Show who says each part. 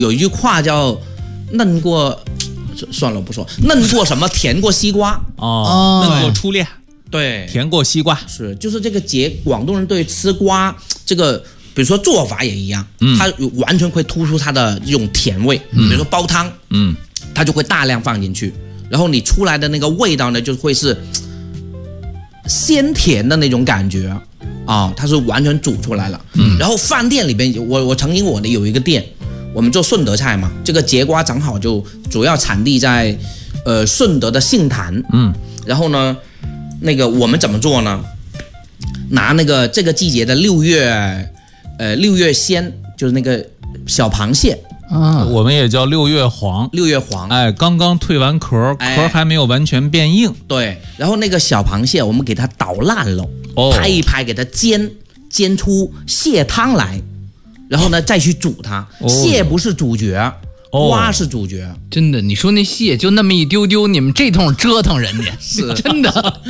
Speaker 1: 有一句话叫“嫩过”，算了不说，嫩过什么，甜过西瓜
Speaker 2: 哦，嫩过初恋，
Speaker 1: 对，
Speaker 2: 甜过西瓜，
Speaker 1: 是就是这个广东人对吃瓜这个，比如说做法也一样，它完全会突出它的这种甜味，比如说煲汤，它就会大量放进去，然后你出来的那个味道呢，就会是鲜甜的那种感觉啊，它是完全煮出来了。然后饭店里边，我曾经我的有一个店。我们做顺德菜嘛，这个节瓜正好就主要产地在顺德的杏坛，然后呢，那个我们怎么做呢？拿那个这个季节的六月鲜，就是那个小螃蟹
Speaker 2: 啊，我们也叫六月黄，哎，刚刚蜕完壳，壳还没有完全变硬，
Speaker 1: 对，然后那个小螃蟹我们给它捣烂了，拍一拍，给它煎出蟹汤来。然后呢，再去煮它。蟹不是主角，瓜是主角。
Speaker 3: 真的，你说那蟹就那么一丢丢，你们这通折腾人家，是真的。